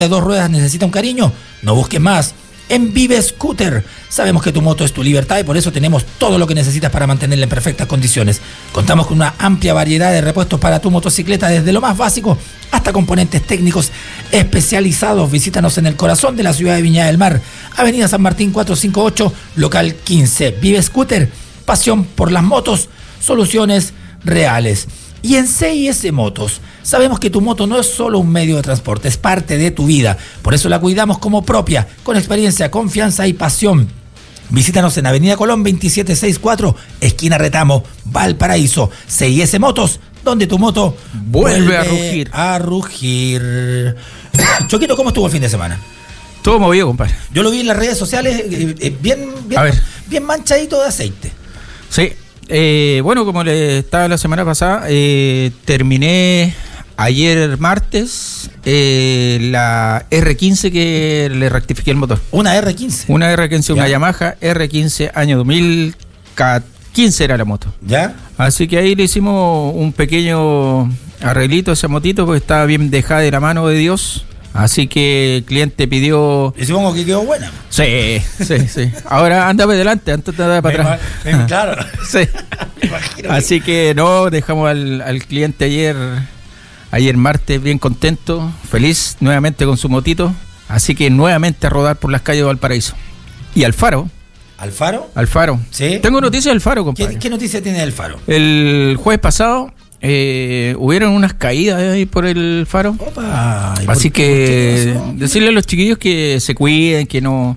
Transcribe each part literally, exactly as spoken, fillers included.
de dos ruedas necesita un cariño, no busques más. En Vive Scooter, sabemos que tu moto es tu libertad y por eso tenemos todo lo que necesitas para mantenerla en perfectas condiciones. Contamos con una amplia variedad de repuestos para tu motocicleta, desde lo más básico hasta componentes técnicos especializados. Visítanos en el corazón de la ciudad de Viña del Mar, Avenida San Martín cuatrocientos cincuenta y ocho, local quince. Vive Scooter, pasión por las motos, soluciones reales. Y en C I S Motos, sabemos que tu moto no es solo un medio de transporte, es parte de tu vida. Por eso la cuidamos como propia, con experiencia, confianza y pasión. Visítanos en Avenida Colón veintisiete sesenta y cuatro, esquina Retamo, Valparaíso. C I S Motos, donde tu moto vuelve, vuelve a rugir. A rugir. Choquito, ¿cómo estuvo el fin de semana? Todo movido, compadre. Yo lo vi en las redes sociales, eh, eh, bien, bien, bien manchadito de aceite. Sí. Eh, bueno, como le estaba la semana pasada, eh, terminé ayer martes eh, la R quince que le rectifiqué el motor. ¿Una R quince? Una R quince, una Yamaha R quince, año dos mil quince era la moto. ¿Ya? Así que ahí le hicimos un pequeño arreglito a esa motito porque estaba bien dejada de la mano de Dios. Así que el cliente pidió... Y supongo que quedó buena. Sí, sí, sí. Ahora anda para adelante, antes de andar para atrás. Me, me, claro. Sí. Así que no, dejamos al, al cliente ayer, ayer martes bien contento, feliz nuevamente con su motito. Así que nuevamente a rodar por las calles de Valparaíso. Y Alfaro. ¿Alfaro? Alfaro. Sí. Tengo noticias de Alfaro, compadre. ¿Qué, qué noticia tiene del Faro? El jueves pasado... Eh, hubieron unas caídas ahí por el faro. Opa, así que decirle a los chiquillos que se cuiden, que no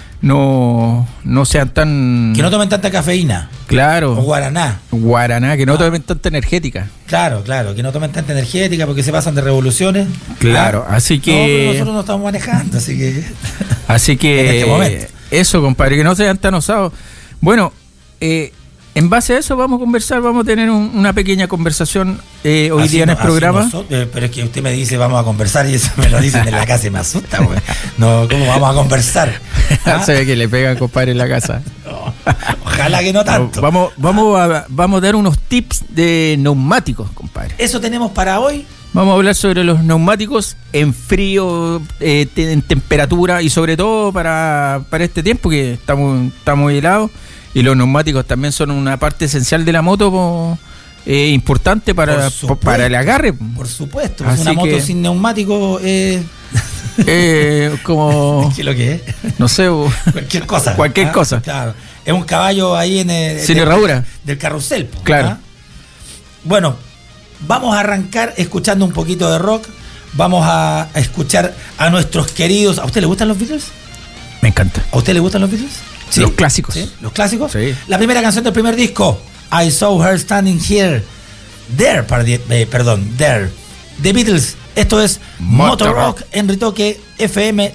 no no sean tan... Que no tomen tanta cafeína. Claro. O guaraná. Guaraná, que no ah. tomen tanta energética. Claro, claro, que no tomen tanta energética porque se pasan de revoluciones. Claro, ah. así que... No, pero nosotros no estamos manejando, así que... Así que... en este momento. Eso, compadre, que no sean tan osados. Bueno, eh... en base a eso vamos a conversar, vamos a tener un, una pequeña conversación eh, hoy así día en no, el programa. Nosotros, pero es que usted me dice vamos a conversar y eso me lo dicen en la casa y me asusta, güey. No, ¿cómo vamos a conversar? ¿Ah? Se ve que le pegan, compadre, en la casa. No, ojalá que no tanto. No, vamos, vamos, a, vamos a dar unos tips de neumáticos, compadre. ¿Eso tenemos para hoy? Vamos a hablar sobre los neumáticos en frío, eh, en temperatura y sobre todo para, para este tiempo que estamos, estamos helados. Y los neumáticos también son una parte esencial de la moto, eh, importante para, para el agarre. Por supuesto, pues una moto que, sin neumático es... Eh, como... ¿Qué es lo que es? No sé. Cualquier cosa. Cualquier ¿ah? cosa. Claro. Es un caballo ahí en el... Sin del, herradura. Del carrusel. Claro. ¿ah? Bueno, vamos a arrancar escuchando un poquito de rock. Vamos a, a escuchar a nuestros queridos... ¿A usted le gustan los Beatles? Me encanta. ¿A usted le gustan los Beatles? ¿Sí? Los clásicos. ¿Sí? ¿Los clásicos? Sí. La primera canción del primer disco, I Saw Her Standing Here. There, eh, perdón, There. The Beatles. Esto es Motor Rock en Ritoque F M